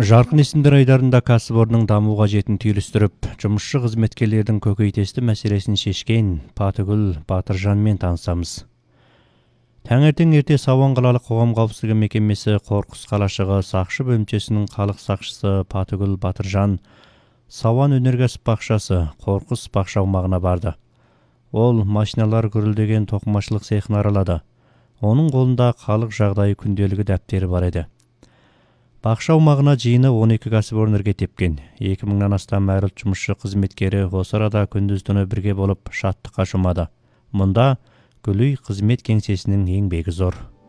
Жарқын есімдер айдарында кәсіпорынның даму қажетін түйілістіріп, жұмысшы қызметкерлердің көкейтесті мәселесін шешкен Патыгүл Батыржанмен танысамыз. Таңертең ерте Сауан қалалық қоғам қауіпсіздігі мекемесі Қорқыс қалашығы сақшы бөлімшесінің халық сақшысы Патыгүл Батыржан Сауан өнеркәсіп бақшасы Қорқыс бақша аумағына барды. Ол машиналар гүрілдеген тоқымашылық цехын аралады. Оның қолында халық жағдайы күнделігі дәптері бар еді. Бақша аумағына жиыны 12 кәсіпорын ірге тепкен. 2000-нан астам әріл жұмысшы қызметкері осы арада күндіз-түні бірге болып шаттыққа шомады. Мұнда Гүлүй қызмет кеңсесінің еңбегі зор.